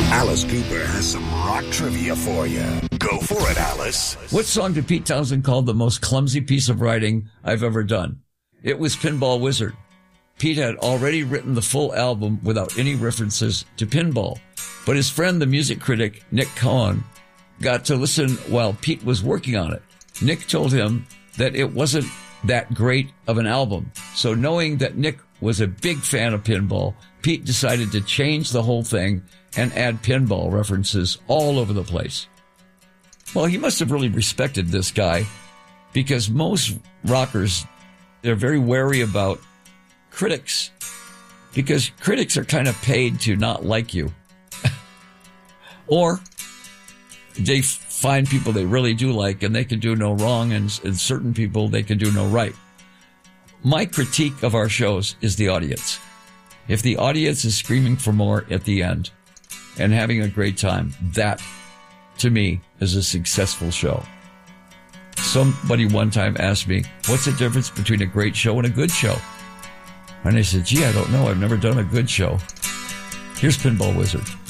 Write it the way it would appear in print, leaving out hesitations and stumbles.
Alice Cooper has some rock trivia for you. Go for it, Alice. What song did Pete Townshend call the most clumsy piece of writing I've ever done? It was Pinball Wizard. Pete had already written the full album without any references to pinball, but his friend, the music critic Nick Cohen, got to listen while Pete was working on it. Nick told him that it wasn't that great of an album, so knowing that Nick was a big fan of pinball, Pete decided to change the whole thing and add pinball references all over the place. Well, he must have really respected this guy, because most rockers, they're very wary about critics, because critics are kind of paid to not like you. Or they find people they really do like, and they can do no wrong, and certain people they can do no right. My critique of our shows is the audience. If the audience is screaming for more at the end and having a great time, that, to me, is a successful show. Somebody one time asked me, what's the difference between a great show and a good show? And I said, gee, I don't know. I've never done a good show. Here's Pinball Wizard.